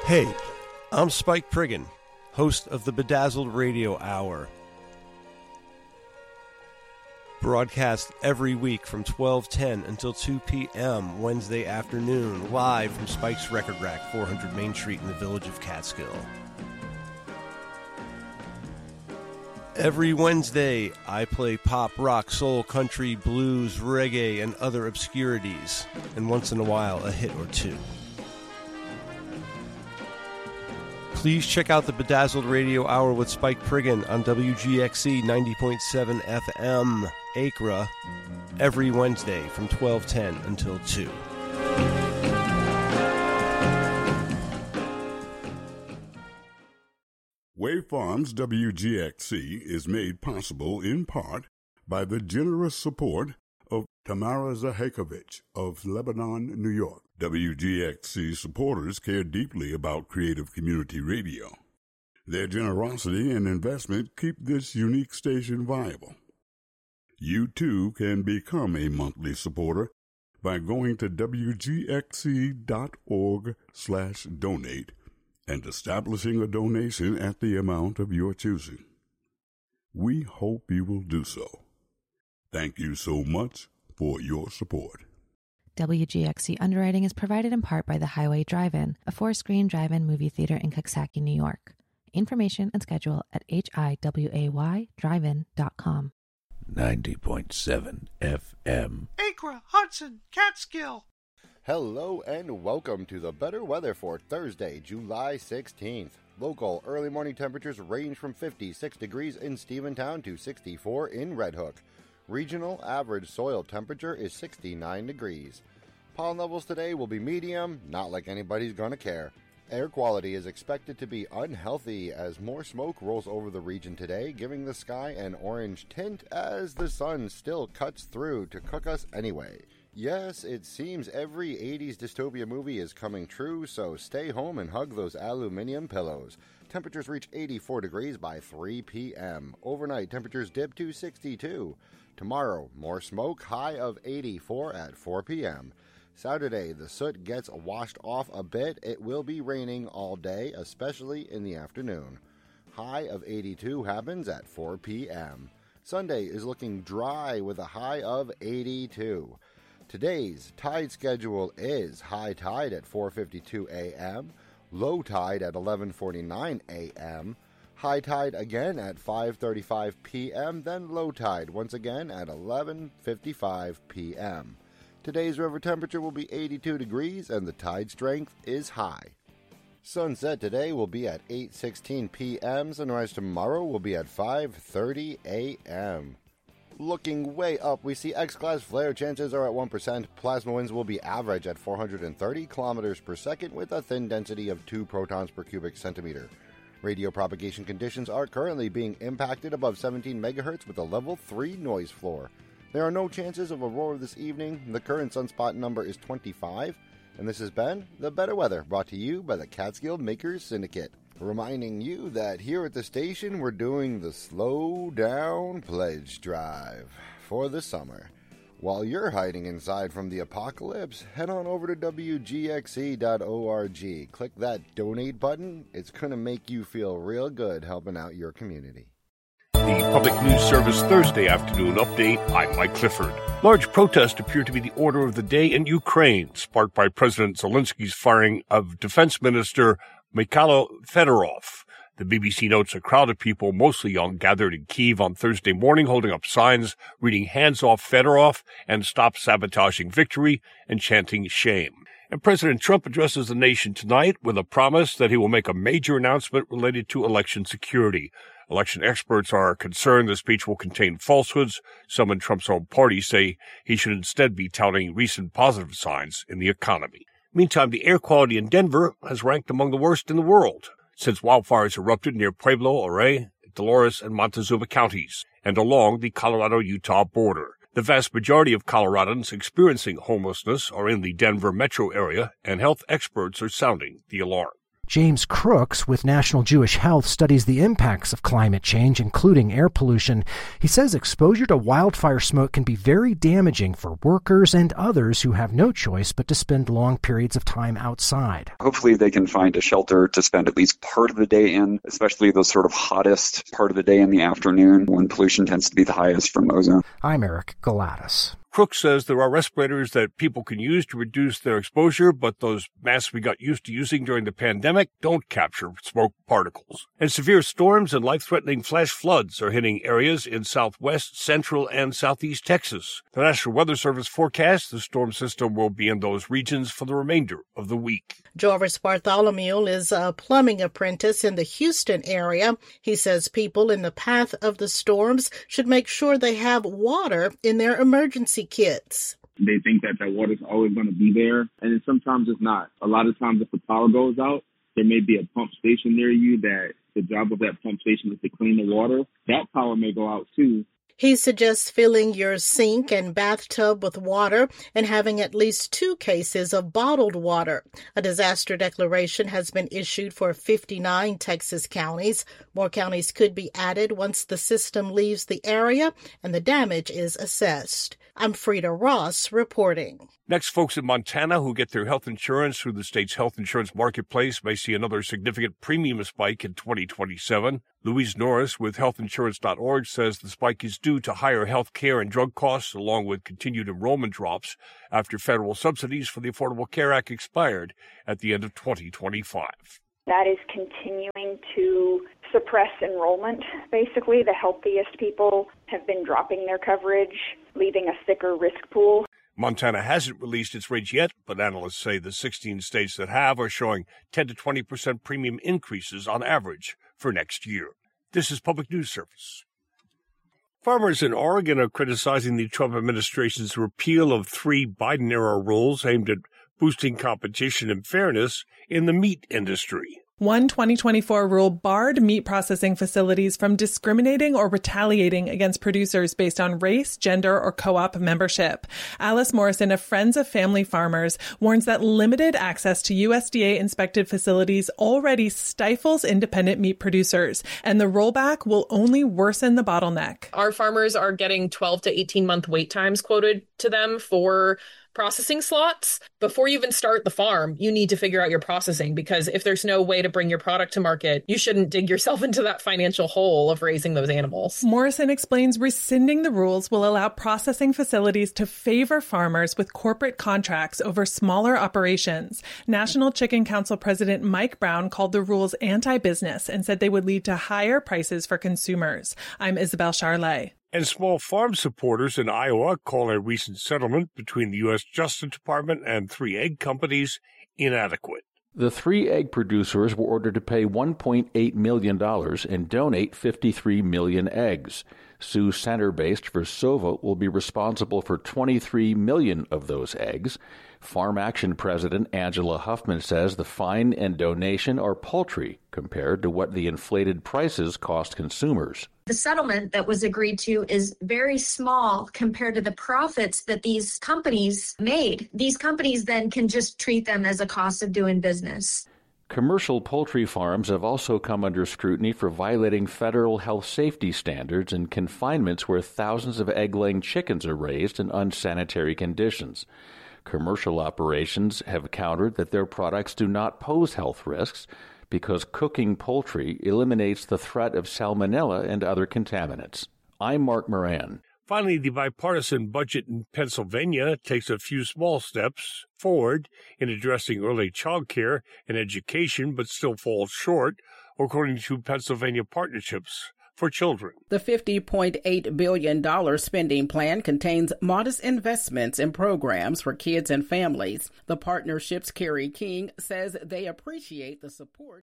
Hey, I'm Spike Priggin, host of the Bedazzled Radio Hour. Broadcast every week from 12:10 until 2 p.m. Wednesday afternoon, live from Spike's Record Rack, 400 Main Street in the village of Catskill. Every Wednesday, I play pop, rock, soul, country, blues, reggae, and other obscurities, and once in a while, a hit or two. Please check out the Bedazzled Radio Hour with Spike Priggin on WGXC 90.7 FM, Acra, every Wednesday from 12:10 until 2. Wave Farms WGXC is made possible in part by the generous support of Tamara Zahakovich of Lebanon, New York. WGXC supporters care deeply about creative community radio. Their generosity and investment keep this unique station viable. You too can become a monthly supporter by going to wgxc.org/donate and establishing a donation at the amount of your choosing. We hope you will do so. Thank you so much for your support. WGXC underwriting is provided in part by the Highway Drive-In, a 4-screen drive-in movie theater in Coxsackie, New York. Information and schedule at hiwaydrivein.com. 90.7 FM. Acra, Hudson, Catskill. Hello and welcome to the better weather for Thursday, July 16th. Local early morning temperatures range from 56 degrees in Stephentown to 64 in Red Hook. Regional average soil temperature is 69 degrees. Pollen levels today will be medium, not like anybody's gonna care. Air quality is expected to be unhealthy as more smoke rolls over the region today, giving the sky an orange tint as the sun still cuts through to cook us anyway. Yes, it seems every 80s dystopia movie is coming true, so stay home and hug those aluminum pillows. Temperatures reach 84 degrees by 3 p.m. Overnight temperatures dip to 62. Tomorrow, more smoke, high of 84 at 4 p.m. Saturday, the soot gets washed off a bit. It will be raining all day, especially in the afternoon. High of 82 happens at 4 p.m. Sunday is looking dry with a high of 82. Today's tide schedule is high tide at 4:52 a.m., low tide at 11:49 a.m., high tide again at 5:35 p.m., then low tide once again at 11:55 p.m. Today's river temperature will be 82 degrees and the tide strength is high. Sunset today will be at 8:16 p.m. Sunrise tomorrow will be at 5:30 a.m. Looking way up, we see X-class flare chances are at 1%. Plasma winds will be average at 430 kilometers per second with a thin density of 2 protons per cubic centimeter. Radio propagation conditions are currently being impacted above 17 megahertz with a level 3 noise floor. There are no chances of aurora this evening. The current sunspot number is 25. And this has been The Better Weather, brought to you by the Catskill Makers Syndicate. Reminding you that here at the station we're doing the Slow Down Pledge Drive for the summer. While you're hiding inside from the apocalypse, head on over to WGXC.org. Click that donate button. It's going to make you feel real good helping out your community. The Public News Service Thursday afternoon update. I'm Mike Clifford. Large protests appear to be the order of the day in Ukraine, sparked by President Zelensky's firing of Defense Minister Mikhailo Fedorov. The BBC notes a crowd of people, mostly young, gathered in Kyiv on Thursday morning, holding up signs reading "Hands off Fedorov" and "Stop sabotaging victory" and chanting "shame. And President Trump addresses the nation tonight with a promise that he will make a major announcement related to election security. Election experts are concerned the speech will contain falsehoods. Some in Trump's own party say he should instead be touting recent positive signs in the economy. Meantime, the air quality in Denver has ranked among the worst in the world since wildfires erupted near Pueblo, Ouray, Dolores, and Montezuma counties, and along the Colorado-Utah border. The vast majority of Coloradans experiencing homelessness are in the Denver metro area, and health experts are sounding the alarm. James Crooks with National Jewish Health studies the impacts of climate change, including air pollution. He says exposure to wildfire smoke can be very damaging for workers and others who have no choice but to spend long periods of time outside. Hopefully they can find a shelter to spend at least part of the day in, especially the sort of hottest part of the day in the afternoon when pollution tends to be the highest from ozone. I'm Eric Galatas. Crooks says there are respirators that people can use to reduce their exposure, but those masks we got used to using during the pandemic don't capture smoke particles. And severe storms and life-threatening flash floods are hitting areas in southwest, central, and southeast Texas. The National Weather Service forecasts the storm system will be in those regions for the remainder of the week. Joris Bartholomew is a plumbing apprentice in the Houston area. He says people in the path of the storms should make sure they have water in their emergency kits. They think that water's always going to be there, and then sometimes it's not. A lot of times if the power goes out, there may be a pump station near you that the job of that pump station is to clean the water. That power may go out too. He suggests filling your sink and bathtub with water and having at least 2 cases of bottled water. A disaster declaration has been issued for 59 Texas counties. More counties could be added once the system leaves the area and the damage is assessed. I'm Frida Ross reporting. Next, folks in Montana who get their health insurance through the state's health insurance marketplace may see another significant premium spike in 2027. Louise Norris with healthinsurance.org says the spike is due to higher health care and drug costs, along with continued enrollment drops after federal subsidies for the Affordable Care Act expired at the end of 2025. That is continuing to suppress enrollment. Basically, the healthiest people have been dropping their coverage, leaving a thicker risk pool. Montana hasn't released its rates yet, but analysts say the 16 states that have are showing 10 to 20% premium increases on average for next year. This is Public News Service. Farmers in Oregon are criticizing the Trump administration's repeal of 3 Biden-era rules aimed at boosting competition and fairness in the meat industry. One 2024 rule barred meat processing facilities from discriminating or retaliating against producers based on race, gender, or co-op membership. Alice Morrison of Friends of Family Farmers warns that limited access to USDA-inspected facilities already stifles independent meat producers, and the rollback will only worsen the bottleneck. Our farmers are getting 12 to 18-month wait times quoted to them for processing slots. Before you even start the farm, you need to figure out your processing, because if there's no way to bring your product to market, you shouldn't dig yourself into that financial hole of raising those animals. Morrison explains rescinding the rules will allow processing facilities to favor farmers with corporate contracts over smaller operations. National Chicken Council President Mike Brown called the rules anti-business and said they would lead to higher prices for consumers. I'm Isabel Charlet. And small farm supporters in Iowa call a recent settlement between the U.S. Justice Department and 3 egg companies inadequate. The 3 egg producers were ordered to pay $1.8 million and donate 53 million eggs. Sioux Center-based Versova will be responsible for 23 million of those eggs. Farm Action President Angela Huffman says the fine and donation are paltry compared to what the inflated prices cost consumers. The settlement that was agreed to is very small compared to the profits that these companies made. These companies then can just treat them as a cost of doing business. Commercial poultry farms have also come under scrutiny for violating federal health safety standards in confinements where thousands of egg-laying chickens are raised in unsanitary conditions. Commercial operations have countered that their products do not pose health risks because cooking poultry eliminates the threat of salmonella and other contaminants. I'm Mark Moran. Finally, the bipartisan budget in Pennsylvania takes a few small steps forward in addressing early child care and education, but still falls short, according to Pennsylvania Partnerships for Children. The $50.8 billion spending plan contains modest investments in programs for kids and families. The partnership's Carrie King says they appreciate the support.